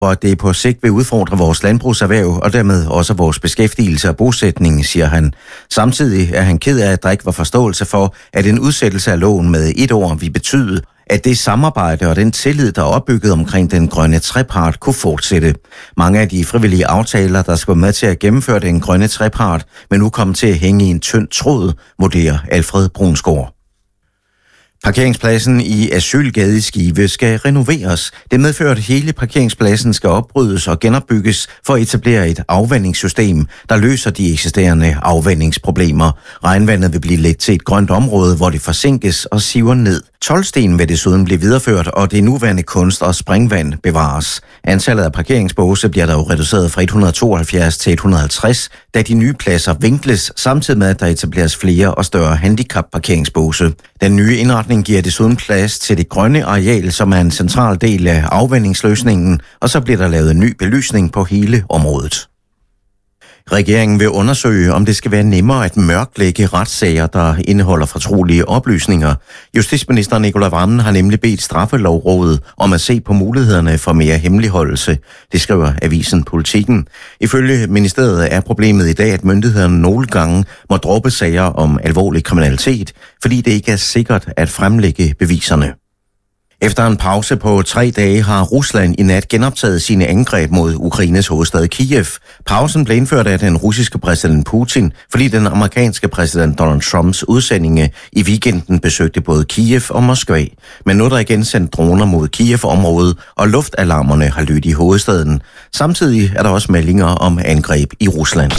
og at det på sigt vil udfordre vores landbrugserhverv og dermed også vores beskæftigelse og bosætning, siger han. Samtidig er han ked af, at der ikke var forståelse for, at en udsættelse af loven med 1 år vil betyde, at det samarbejde og den tillid, der er opbygget omkring den grønne trepart, kunne fortsætte. Mange af de frivillige aftaler, der skal være med til at gennemføre den grønne trepart, vil nu komme til at hænge i en tynd tråd, vurderer Alfred Brunsgaard. Parkeringspladsen i Asylgade i Skive skal renoveres. Det medfører, at hele parkeringspladsen skal opbrydes og genopbygges for at etablere et afvandingssystem, der løser de eksisterende afvandingsproblemer. Regnvandet vil blive ledt til et grønt område, hvor det forsinkes og siver ned. Toldstenen vil desuden blive videreført, og det nuværende kunst- og springvand bevares. Antallet af parkeringsbåse bliver dog reduceret fra 172 til 150, da de nye pladser vinkles, samtidig med at der etableres flere og større handicapparkeringsbåse. Den nye indretning giver desuden plads til det grønne areal, som er en central del af afvandingsløsningen, og så bliver der lavet en ny belysning på hele området. Regeringen vil undersøge, om det skal være nemmere at mørklægge retssager, der indeholder fortrolige oplysninger. Justitsminister Nicolai Wammen har nemlig bedt Straffelovrådet om at se på mulighederne for mere hemmeligholdelse. Det skriver avisen Politikken. Ifølge ministeriet er problemet i dag, at myndighederne nogle gange må droppe sager om alvorlig kriminalitet, fordi det ikke er sikkert at fremlægge beviserne. Efter en pause på 3 dage har Rusland i nat genoptaget sine angreb mod Ukraines hovedstad Kiev. Pausen blev indført af den russiske præsident Putin, fordi den amerikanske præsident Donald Trumps udsendinge i weekenden besøgte både Kiev og Moskva. Men nu er der igen sendt droner mod Kiev-området, og luftalarmerne har lydt i hovedstaden. Samtidig er der også meldinger om angreb i Rusland.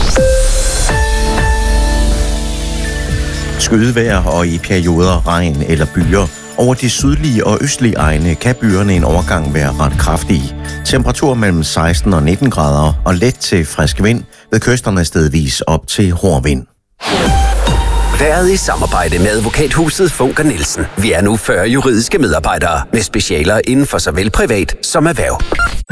Skydevejr og i perioder regn eller byer. Over de sydlige og østlige egne kan byerne en overgang være ret kraftige. Temperatur mellem 16 og 19 grader og let til frisk vind, ved kysterne stedvis op til hård vind. Været i samarbejde med advokathuset Funker Nielsen. Vi er nu 40 juridiske medarbejdere med specialer inden for såvel privat som erhverv.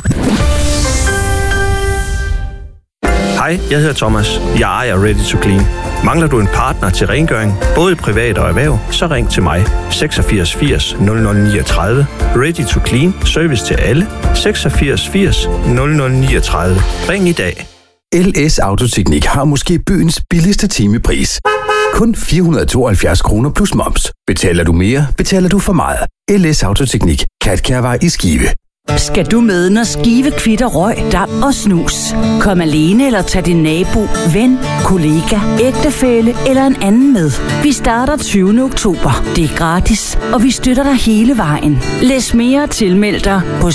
Hej, jeg hedder Thomas. Jeg ejer Ready to Clean. Mangler du en partner til rengøring, både privat og erhverv, så ring til mig. 86 80 0039. Ready to Clean. Service til alle. 86 80 0039. Ring i dag. LS Autoteknik har måske byens billigste timepris. Kun 472 kroner plus moms. Betaler du mere, betaler du for meget. LS Autoteknik. Katkærvej i Skive. Skal du med, når Skive kvitter røg, damp og snus? Kom alene eller tag din nabo, ven, kollega, ægtefælle eller en anden med. Vi starter 20. oktober. Det er gratis, og vi støtter dig hele vejen. Læs mere og tilmeld dig på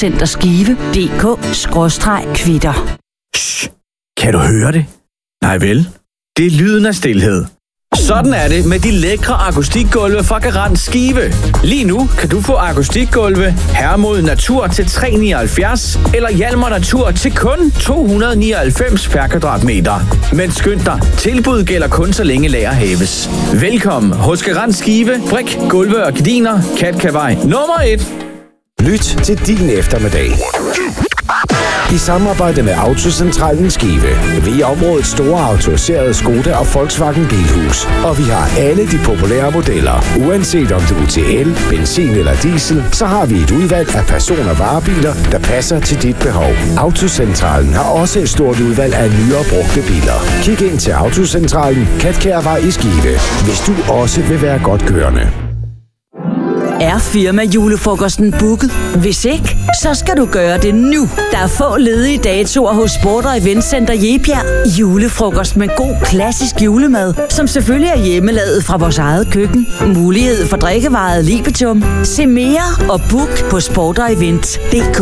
sundhedscenterskive.dk/kvitter. Shh. Kan du høre det? Nej vel? Det er lyden af stilhed. Sådan er det med de lækre akustikgulve fra Garant Skive. Lige nu kan du få akustikgulve Hermod Natur til 379 eller Hjalmar Natur til kun 299 per kvadratmeter. Men skynd dig, tilbud gælder kun så længe lager hæves. Velkommen hos Garant Skive, brik, gulve og gardiner, Katkavej nummer 1. Lyt til din eftermiddag. I samarbejde med Autocentralen Skive. Vi er områdets store autoriserede Skoda og Volkswagen Bilhus. Og vi har alle de populære modeller. Uanset om du er til el, benzin eller diesel, så har vi et udvalg af person- og varebiler, der passer til dit behov. Autocentralen har også et stort udvalg af nyere brugte biler. Kig ind til Autocentralen, Katkærvej i Skive, hvis du også vil være godt kørende. Er firma julefrokosten booket? Hvis ikke, så skal du gøre det nu. Der er få ledige datoer hos Sport og Eventcenter Jebjerg. Julefrokost med god klassisk julemad, som selvfølgelig er hjemmelavet fra vores eget køkken. Mulighed for drikkevaret Libitum. Se mere og book på sportogevent.dk.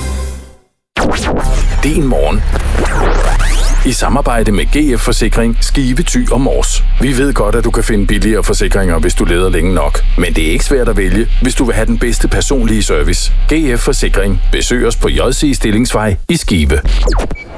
Din morgen. I samarbejde med GF Forsikring, Skive, Thy og Mors. Vi ved godt, at du kan finde billigere forsikringer, hvis du leder længe nok. Men det er ikke svært at vælge, hvis du vil have den bedste personlige service. GF Forsikring. Besøg os på JC Stillingsvej i Skive.